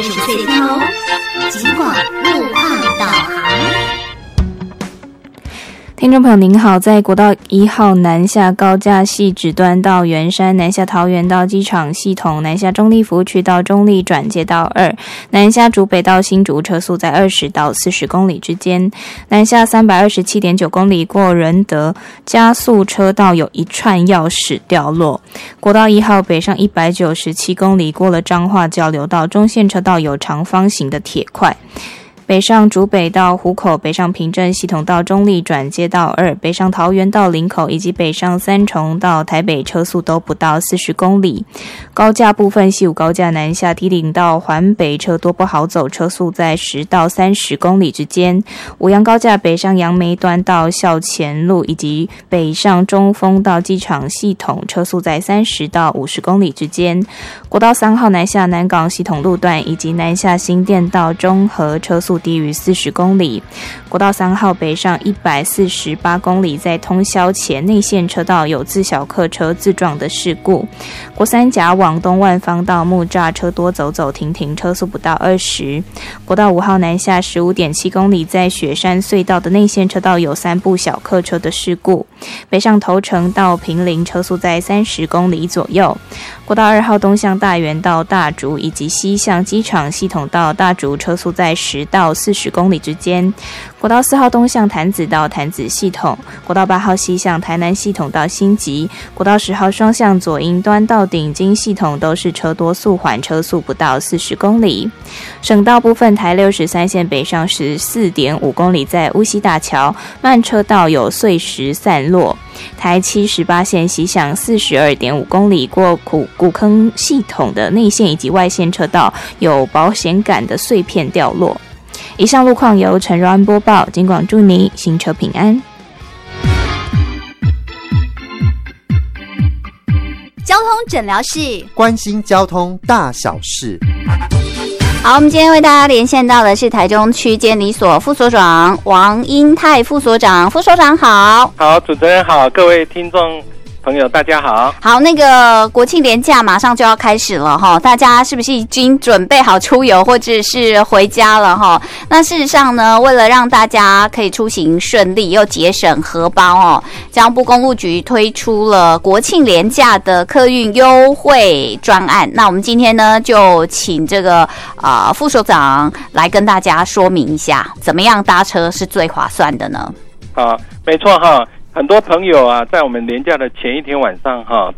是最挑，尽管路况导航。 听众朋友您好，在国道1号南下高架汐止段到圆山，南下桃园到机场系统，南下中立服务区到中立转接道2，南下竹北到新竹车速在20到40公里之间，南下327.9公里过仁德，加速车道有一串钥匙掉落。国道1号北上197公里过了彰化交流道，中线车道有长方形的铁块。北上竹北到湖口，北上平镇系统到中立转接道2，北上桃园到林口以及北上三重到台北车速都不到40公里。高架部分，西武高架南下梯岭到环北车多不好走，车速在10到30公里之间。五杨高架北上杨梅端到校前路以及北上中丰到机场系统，车速在30到50公里之间。国道3号南下南港系统路段以及南下新店到中和，车速低于40公里。国道3号北上148公里，在通霄前内线车道有自小客车自撞的事故。国三甲往东万方到木栅，车多走走停停，车速不到20。国道5号南下15.7公里，在雪山隧道的内线车道有3部小客车的事故。北上头城到坪林，车速在30公里左右。国道2号东向大园到大竹以及西向机场系统到大竹，车速在10到40公里之间。国道4号东向潭子到潭子系统，国道8号西向台南系统到新集，国道10号双向左营端到顶金系统都是车多速缓，车速不到40公里。省道部分，台63线北上14.5公里，在乌溪大桥慢车道有碎石散落。台78线西向42.5公里，过古坑系统的内线以及外线车道有保险杆的碎片掉落。以上路况由陈若安播报，尽管祝您行车平安。 交通诊疗室关心交通大小事。 好，我们今天为大家连线到的是台中区监理所副所长王英泰副所长，副所长好。 好，主持人好，各位听众朋友大家好。 好，那个国庆连假马上就要开始了哈，大家是不是已经准备好出游或者是回家了哈？那事实上呢，为了让大家可以出行顺利又节省荷包哦，交通部公路局推出了国庆连假的客运优惠专案。那我们今天呢，就请这个副所长来跟大家说明一下，怎么样搭车是最划算的呢？ 没错哈。很多朋友啊，在我们连假的前一天晚上哈，